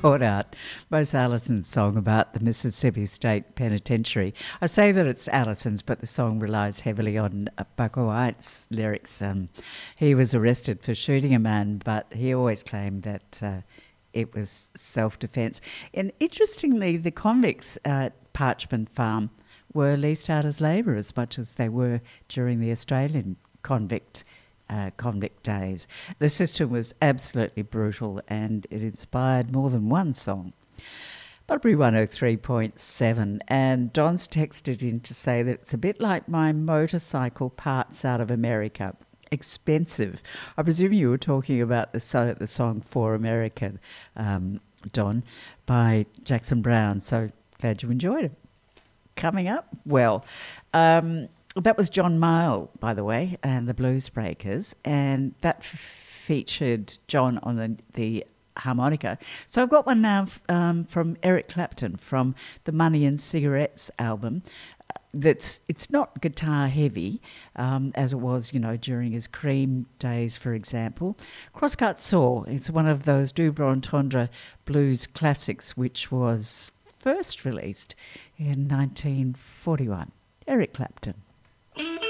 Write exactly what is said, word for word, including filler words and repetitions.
caught out Mose Allison's song about the Mississippi State Penitentiary. I say that it's Allison's, but the song relies heavily on uh, Bucko White's lyrics. Um, he was arrested for shooting a man, but he always claimed that uh, it was self-defence. And interestingly, the convicts at Parchment Farm were leased out as labourers, much as they were during the Australian convict Uh, convict days. The system was absolutely brutal and it inspired more than one song. Butterbury one oh three point seven, and Don's texted in to say that it's a bit like my motorcycle parts out of America. Expensive. I presume you were talking about the, so, the song For America, um, Don, by Jackson Browne, so glad you enjoyed it. Coming up, well, um, that was John Mayall, by the way, and the Blues Breakers, and that f- featured John on the, the harmonica. So I've got one now f- um, from Eric Clapton from the Money and Cigarettes album. Uh, that's it's not guitar heavy, um, as it was, you know, during his Cream days, for example. Crosscut Saw, it's one of those double entendre blues classics, which was first released in nineteen forty-one. Eric Clapton.